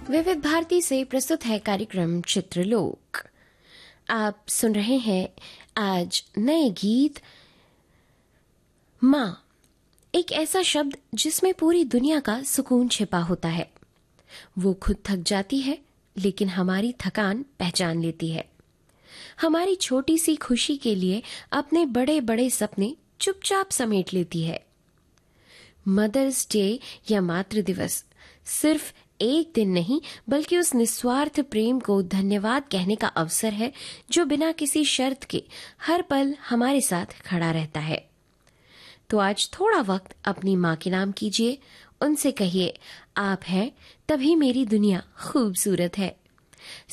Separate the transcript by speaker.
Speaker 1: विविध भारती से प्रस्तुत है कार्यक्रम चित्रलोक। आप सुन रहे हैं आज नए गीत माँ, एक ऐसा शब्द जिसमें पूरी दुनिया का सुकून छिपा होता है। वो खुद थक जाती है लेकिन हमारी थकान पहचान लेती है। हमारी छोटी सी खुशी के लिए अपने बड़े बड़े सपने चुपचाप समेट लेती है। मदर्स डे या मातृ दिवस सिर्फ एक दिन नहीं बल्कि उस निस्वार्थ प्रेम को धन्यवाद कहने का अवसर है जो बिना किसी शर्त के हर पल हमारे साथ खड़ा रहता है। तो आज थोड़ा वक्त अपनी माँ के नाम कीजिए, उनसे कहिए आप हैं तभी मेरी दुनिया खूबसूरत है।